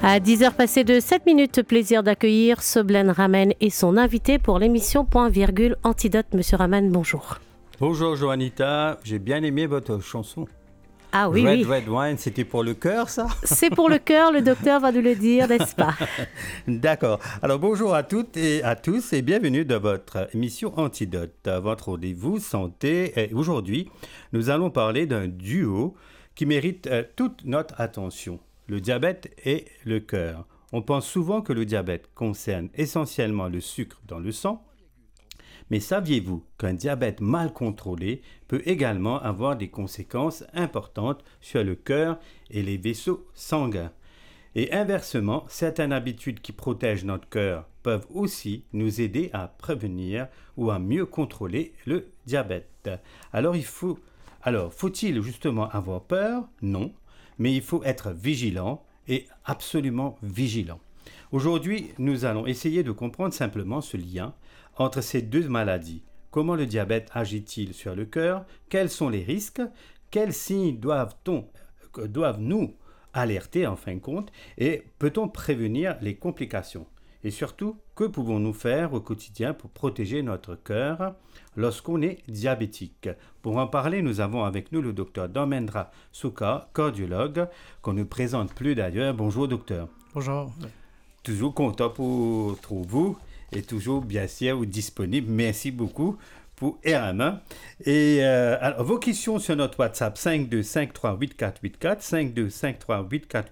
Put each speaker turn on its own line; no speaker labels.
À 10h passées de 7 minutes, plaisir d'accueillir Soblen Ramen et son invité pour l'émission Point Virgule Antidote. Monsieur Ramen, bonjour.
Bonjour Joanita, j'ai bien aimé votre chanson.
Ah oui,
Red Red Wine, c'était pour le cœur ça?
C'est pour le cœur, le docteur va nous le dire, n'est-ce pas?
D'accord. Alors bonjour à toutes et à tous et bienvenue dans votre émission Antidote, votre rendez-vous santé. Et aujourd'hui, nous allons parler d'un duo qui mérite toute notre attention, le diabète et le cœur. On pense souvent que le diabète concerne essentiellement le sucre dans le sang. Mais saviez-vous qu'un diabète mal contrôlé peut également avoir des conséquences importantes sur le cœur et les vaisseaux sanguins? Et inversement, certaines habitudes qui protègent notre cœur peuvent aussi nous aider à prévenir ou à mieux contrôler le diabète. Alors, faut-il justement avoir peur? Non, mais il faut être vigilant et absolument vigilant. Aujourd'hui, nous allons essayer de comprendre simplement ce lien entre ces deux maladies. Comment le diabète agit-il sur le cœur? Quels sont les risques? Quels signes doivent-nous alerter en fin de compte? Et peut-on prévenir les complications? Et surtout, que pouvons-nous faire au quotidien pour protéger notre cœur lorsqu'on est diabétique? Pour en parler, nous avons avec nous le docteur Dharmendra Sukha, cardiologue, qu'on ne présente plus d'ailleurs. Bonjour docteur.
Bonjour.
Toujours content pour vous et toujours bien sûr disponible. Merci beaucoup pour RM1. Et alors, vos questions sur notre WhatsApp 52538484, 52538484.